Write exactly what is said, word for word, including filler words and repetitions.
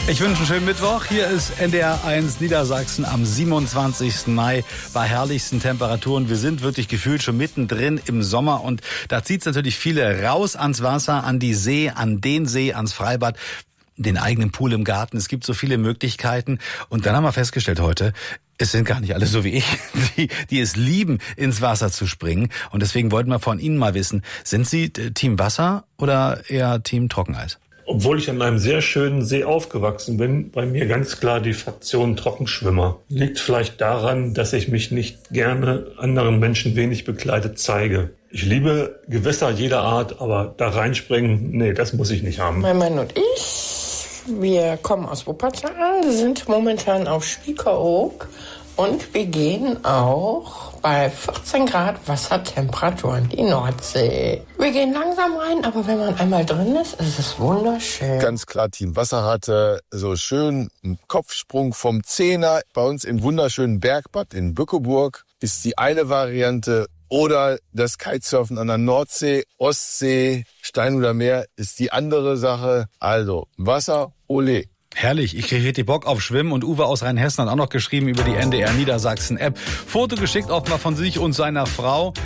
Ich wünsche einen schönen Mittwoch. Hier ist N D R eins Niedersachsen am siebenundzwanzigsten Mai bei herrlichsten Temperaturen. Wir sind wirklich gefühlt schon mittendrin im Sommer und da zieht es natürlich viele raus ans Wasser, an die See, an den See, ans Freibad, den eigenen Pool im Garten. Es gibt so viele Möglichkeiten und dann haben wir festgestellt heute, es sind gar nicht alle so wie ich, die, die es lieben, ins Wasser zu springen. Und deswegen wollten wir von Ihnen mal wissen, sind Sie Team Wasser oder eher Team Trockeneis? Obwohl ich an einem sehr schönen See aufgewachsen bin, bei mir ganz klar die Fraktion Trockenschwimmer. Liegt vielleicht daran, dass ich mich nicht gerne anderen Menschen wenig bekleidet zeige. Ich liebe Gewässer jeder Art, aber da reinspringen, nee, das muss ich nicht haben. Mein Mann und ich, wir kommen aus Wuppertal, sind momentan auf Spiekeroog und wir gehen auch bei vierzehn Grad Wassertemperatur in die Nordsee. Wir gehen langsam rein, aber wenn man einmal drin ist, ist es wunderschön. Ganz klar, Team Wasser hatte so schön einen Kopfsprung vom Zehner. Bei uns im wunderschönen Bergbad in Bückeburg ist die eine Variante. Oder das Kitesurfen an der Nordsee, Ostsee, Steinhuder Meer ist die andere Sache. Also Wasser, ole. Herrlich, ich kriege richtig Bock auf Schwimmen und Uwe aus Rheinhessen hat auch noch geschrieben über die N D R Niedersachsen App. Foto geschickt auch mal von sich und seiner Frau.